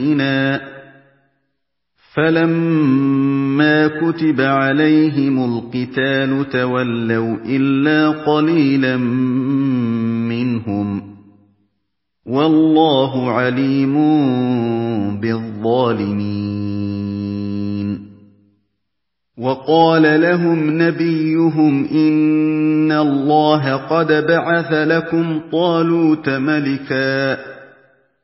فَلَمَّا كُتِبَ عَلَيْهِمُ الْقِتَالُ تَوَلَّوْا إِلَّا قَلِيلًا مِّنْهُمْ ۗ وَاللَّهُ عَلِيمٌ بِالظَّالِمِينَ. وَقَالَ لَهُمْ نَبِيُّهُمْ إِنَّ اللَّهَ قَدْ بَعَثَ لَكُمْ طَالُوتَ مَلِكًا